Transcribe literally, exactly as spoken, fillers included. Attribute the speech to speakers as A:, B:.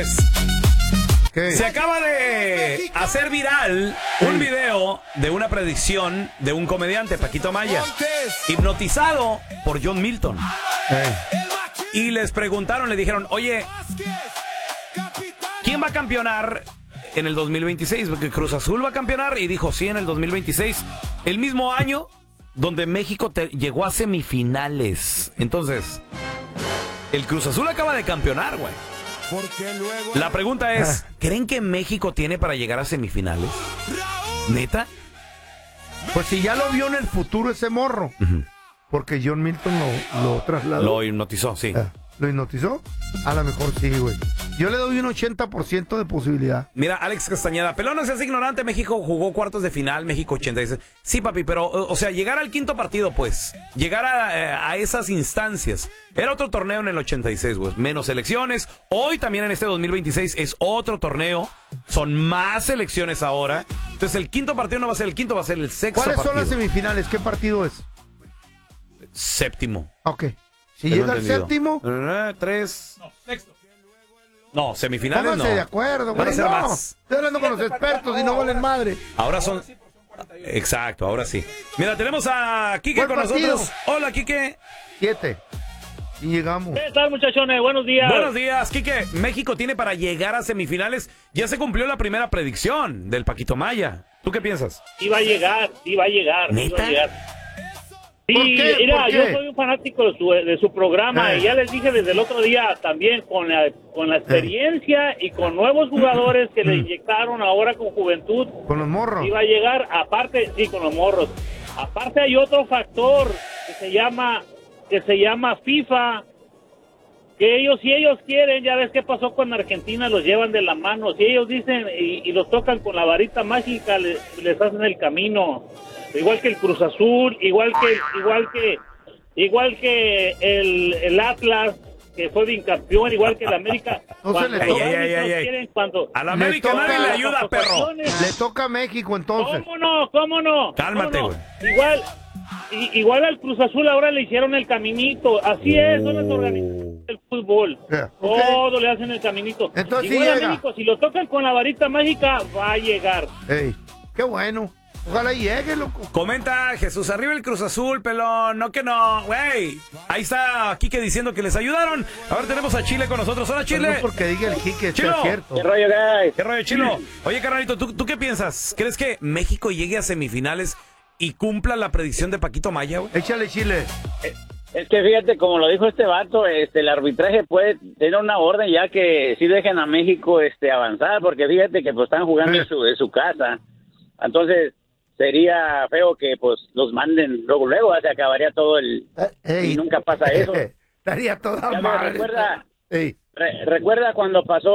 A: ¿Qué? Se acaba de hacer viral un video de una predicción de un comediante, Paquito Maya, hipnotizado por John Milton. Hey. Y les preguntaron, le dijeron, oye, ¿quién va a campeonar en el dos mil veintiséis? Porque Cruz Azul va a campeonar, y dijo, sí, en el dos mil veintiséis, el mismo año donde México te llegó a semifinales. Entonces, el Cruz Azul acaba de campeonar, güey. La pregunta es, ¿creen que México tiene para llegar a semifinales? ¿Neta?
B: Pues si ya lo vio en el futuro ese morro. Uh-huh. Porque John Milton lo, lo trasladó.
A: Lo hipnotizó, sí.
B: Eh, ¿Lo hipnotizó? A lo mejor sí, güey. Yo le doy un ochenta por ciento de posibilidad.
A: Mira, Alex Castañeda, pelón, no seas ignorante, México jugó cuartos de final, México ochenta y seis. Sí, papi, pero, o sea, llegar al quinto partido, pues, llegar a, a esas instancias. Era otro torneo en el ochenta y seis, güey, menos selecciones. Hoy también en este dos mil veintiséis es otro torneo, son más selecciones ahora. Entonces el quinto partido no va a ser el quinto, va a ser el sexto
B: partido. ¿Cuáles son las semifinales? ¿Qué partido es?
A: Séptimo.
B: Ok. Si Pero llega al séptimo...
A: Tres... No, sexto. No, semifinales
B: Pónganse
A: no.
B: de acuerdo, güey. No. Más. Estoy hablando con los expertos y no valen madre.
A: Ahora son... Exacto, ahora sí. Mira, tenemos a Quique con partido? nosotros. Hola, Quique.
B: Siete. Y llegamos.
C: ¿Qué tal, muchachones? Buenos días.
A: Buenos días, Quique. México tiene para llegar a semifinales. Ya se cumplió la primera predicción del Paquito Maya. ¿Tú qué piensas?
C: Sí va a llegar, sí va a llegar.
A: ¿Neta?
C: Sí va a llegar. Sí, mira, yo soy un fanático de su, de su programa, eh. y ya les dije desde el otro día también, con la, con la experiencia, eh. y con nuevos jugadores que le inyectaron ahora con juventud.
B: Con los morros.
C: Iba a llegar, aparte, sí, con los morros. Aparte hay otro factor que se llama, que se llama FIFA, que ellos, si ellos quieren, ya ves qué pasó con Argentina, los llevan de la mano. Si ellos dicen y, y los tocan con la varita mágica, les, les hacen el camino. Igual que el Cruz Azul, igual que igual que igual que el, el Atlas, que fue bicampeón, igual que el América.
B: No se le toca.
A: Ay, ay, ay, ay.
C: Cuando
A: a la América nadie le ayuda, perro.
B: Le toca a México, entonces.
C: ¿Cómo no? ¿Cómo no?
A: Cálmate, güey.
C: No? Igual y, igual al Cruz Azul ahora le hicieron el caminito. Así es, son las organizaciones del fútbol. Yeah, okay. Todo le hacen el caminito.
B: Entonces
C: igual
B: sí
C: a México, si lo tocan con la varita mágica, va a llegar.
B: Ey, qué bueno. Ojalá llegue, loco.
A: Comenta Jesús, arriba el Cruz Azul, pelón. No que no, güey. Ahí está Quique diciendo que les ayudaron. Ahora tenemos a Chile con nosotros. Hola, Chile.
B: No porque diga el Quique,
A: Chilo.
B: Es cierto.
C: ¿Qué rollo, guys?
A: ¿Qué rollo, Chilo? Oye, carnalito, ¿tú, ¿tú qué piensas? ¿Crees que México llegue a semifinales y cumpla la predicción de Paquito Maya, güey?
B: Échale, Chile.
D: Eh, es que fíjate, como lo dijo este vato, este, el arbitraje puede tener una orden ya que sí dejen a México este, avanzar, porque fíjate que pues están jugando eh. en, su, en su casa. Entonces sería feo que pues los manden luego, luego, se acabaría todo el...
B: Eh,
D: y nunca pasa eso.
B: Estaría toda
D: ya
B: madre.
D: Recuerda, re, recuerda cuando pasó